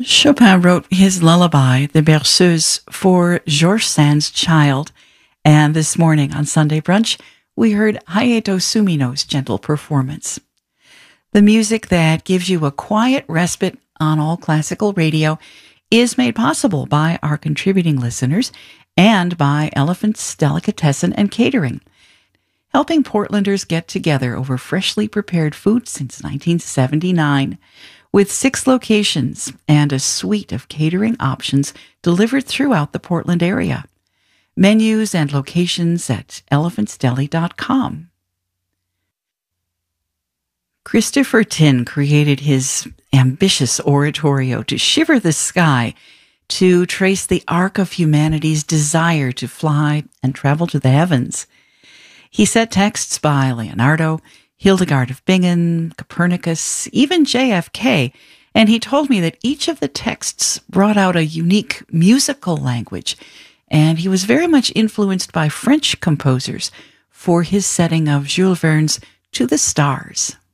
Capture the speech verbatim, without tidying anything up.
Chopin wrote his lullaby, the Berceuse, for Georges Sand's child, and this morning on Sunday Brunch, we heard Hayato Sumino's gentle performance. The music that gives you a quiet respite on all classical radio is made possible by our contributing listeners and by Elephant's Delicatessen and Catering, helping Portlanders get together over freshly prepared food since nineteen seventy-nine. With six locations and a suite of catering options delivered throughout the Portland area. Menus and locations at elephants deli dot com. Christopher Tin created his ambitious oratorio to shiver the sky, to trace the arc of humanity's desire to fly and travel to the heavens. He set texts by Leonardo, Hildegard of Bingen, Copernicus, even J F K, and he told me that each of the texts brought out a unique musical language, and he was very much influenced by French composers for his setting of Jules Verne's To the Stars.